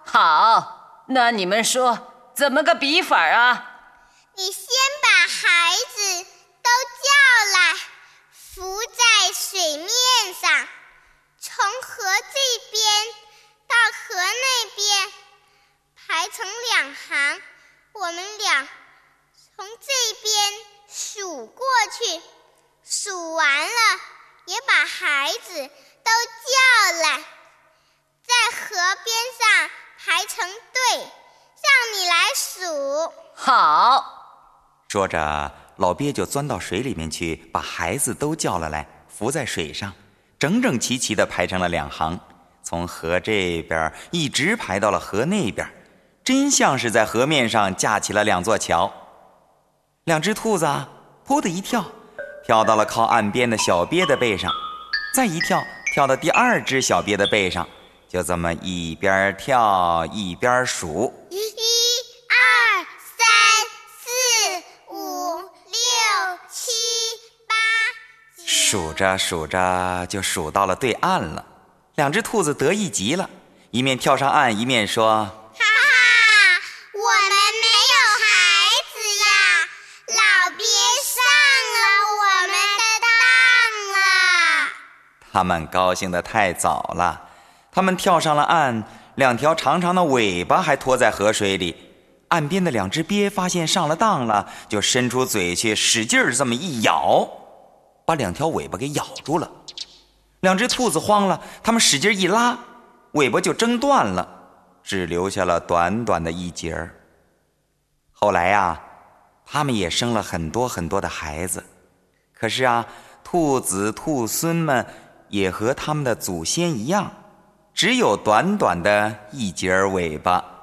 好，那你们说怎么个比法啊？ 你先把孩子都叫来，浮在水面上，从河这边到河那边排成2行，我们俩从这边数过去，数完了也把孩子都叫来，在河边上排成队，让你来数。 好。 说着，老鳖就钻到水里面去，把孩子都叫了来，浮在水上，整整齐齐地排成了2行，从河这边一直排到了河那边，真像是在河面上架起了2座桥。2只兔子扑的一跳，跳到了靠岸边的小鳖的背上，再一跳，跳到第2只小鳖的背上，就这么一边跳一边数。 1、2、3、4、5、6、7、8。 数着数着就数到了对岸了。2只兔子得意极了，一面跳上岸，一面说： 哈哈，我们没有孩子呀，老鳖上了我们的当了。 他们高兴得太早了，他们跳上了岸，2条长长的尾巴还拖在河水里。岸边的2只鳖发现上了当了，就伸出嘴去使劲儿这么一咬，把2条尾巴给咬住了。2只兔子慌了，他们使劲一拉，尾巴就挣断了，只留下了短短的一截儿。后来他们也生了很多很多的孩子，可是兔子兔孙们也和他们的祖先一样，只有短短的一截尾巴。